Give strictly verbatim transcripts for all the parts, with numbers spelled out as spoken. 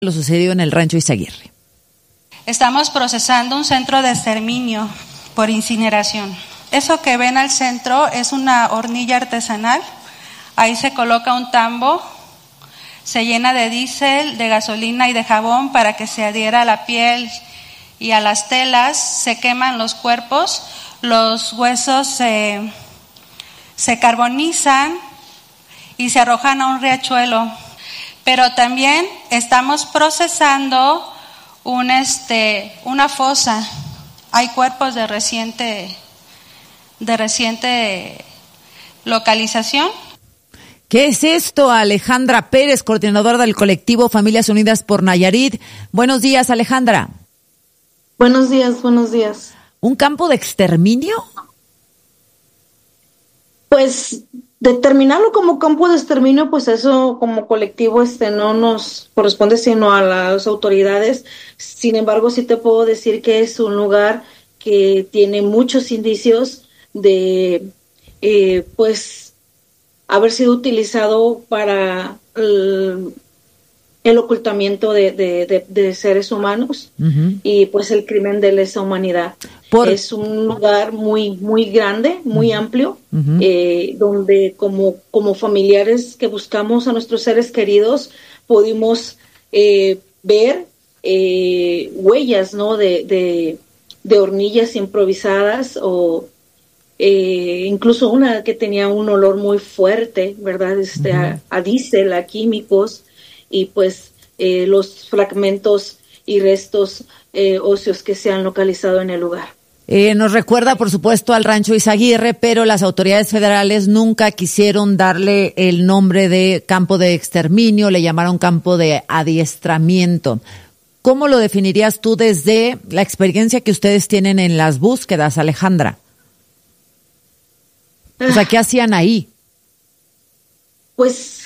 Lo sucedió en el rancho Izaguirre. Estamos procesando un centro de exterminio por incineración. Eso que ven al centro es una hornilla artesanal. Ahí se coloca un tambo, se llena de diésel, de gasolina y de jabón para que se adhiera a la piel y a las telas. Se queman los cuerpos, los huesos se, se carbonizan y se arrojan a un riachuelo. Pero también estamos procesando un, este, una fosa. Hay cuerpos de reciente, de reciente localización. ¿Qué es esto? Alejandra Pérez, coordinadora del colectivo Familias Unidas por Nayarit. Buenos días, Alejandra. Buenos días, buenos días. ¿Un campo de exterminio? Pues determinarlo como campo de exterminio, pues eso como colectivo este no nos corresponde sino a las autoridades. Sin embargo, sí te puedo decir que es un lugar que tiene muchos indicios de eh, pues haber sido utilizado para el, el ocultamiento de, de, de, de seres humanos uh-huh. y pues el crimen de lesa humanidad. Por... Es un lugar muy muy grande, muy uh-huh. amplio, uh-huh. eh, donde como, como familiares que buscamos a nuestros seres queridos pudimos eh, ver eh, huellas, ¿no? de, de, de hornillas improvisadas o eh, incluso una que tenía un olor muy fuerte, ¿verdad? Este, uh-huh. a, a diésel, a químicos, y pues eh, los fragmentos y restos eh, óseos que se han localizado en el lugar. Eh, nos recuerda, por supuesto, al rancho Izaguirre, pero las autoridades federales nunca quisieron darle el nombre de campo de exterminio, le llamaron campo de adiestramiento. ¿Cómo lo definirías tú desde la experiencia que ustedes tienen en las búsquedas, Alejandra? O sea, ¿qué hacían ahí? Pues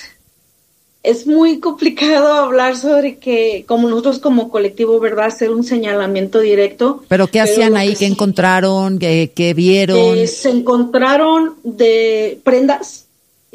es muy complicado hablar sobre que, como nosotros como colectivo, ¿verdad?, hacer un señalamiento directo. ¿Pero qué hacían Pero ahí? ¿Qué sí, encontraron? ¿Qué, qué vieron? Eh, se encontraron de prendas,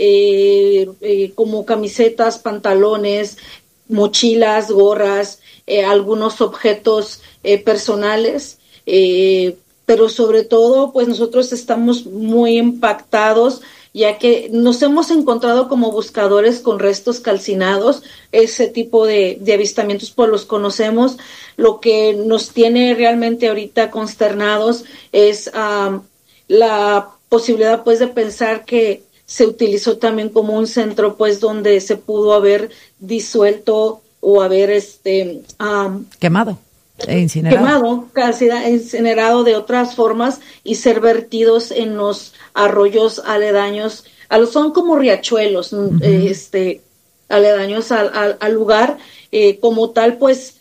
eh, eh, como camisetas, pantalones, mochilas, gorras, eh, algunos objetos eh, personales, eh, pero sobre todo, pues nosotros estamos muy impactados, ya que nos hemos encontrado como buscadores con restos calcinados. Ese tipo de, de avistamientos pues los conocemos. Lo que nos tiene realmente ahorita consternados es um, la posibilidad pues de pensar que se utilizó también como un centro pues donde se pudo haber disuelto o haber este um, quemado e incinerado. Quemado, casi incinerado de otras formas y ser vertidos en los arroyos aledaños, a los, son como riachuelos, uh-huh. este, aledaños al, al, al lugar. Eh, como tal, pues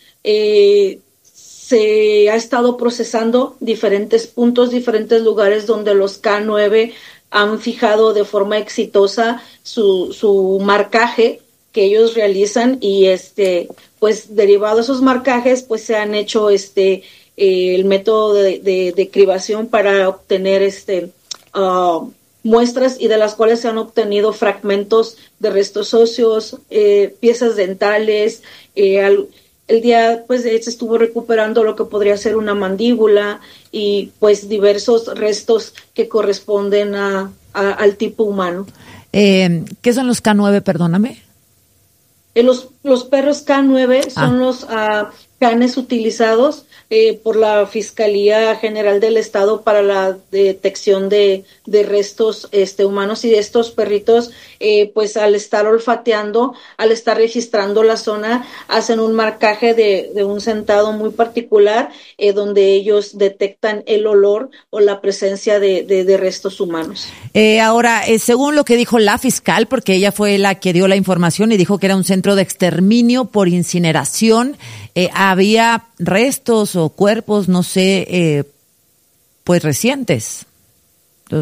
eh, se ha estado procesando diferentes puntos, diferentes lugares donde los K nueve han fijado de forma exitosa su, su marcaje que ellos realizan, y este pues derivado de esos marcajes pues se han hecho este eh, el método de, de, de cribación para obtener este uh, muestras, y de las cuales se han obtenido fragmentos de restos óseos, eh, piezas dentales. eh, al, el día pues se estuvo recuperando lo que podría ser una mandíbula y pues diversos restos que corresponden a, a al tipo humano. Eh, ¿qué son los K nueve, perdóname? Eh, los, los perros K nueve son ah. los uh, canes utilizados eh, por la Fiscalía General del Estado para la detección de, de restos este, humanos, y de estos perritos, eh, pues al estar olfateando, al estar registrando la zona, hacen un marcaje de, de un sentado muy particular, eh, donde ellos detectan el olor o la presencia de, de, de restos humanos. Eh, ahora, eh, según lo que dijo la fiscal, porque ella fue la que dio la información y dijo que era un centro de exterminio por incineración, eh, había restos o cuerpos, no sé, eh, pues recientes de,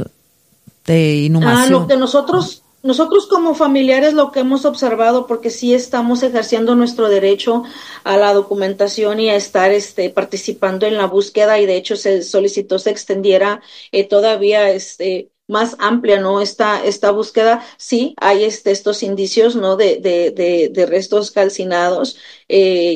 de inhumación. Ah, lo que nosotros, nosotros como familiares lo que hemos observado, porque sí estamos ejerciendo nuestro derecho a la documentación y a estar este, participando en la búsqueda, y de hecho se solicitó se extendiera eh, todavía este más amplia, ¿no? Esta, esta búsqueda, sí, hay este, estos indicios, ¿no? De, de, de, de restos calcinados, eh,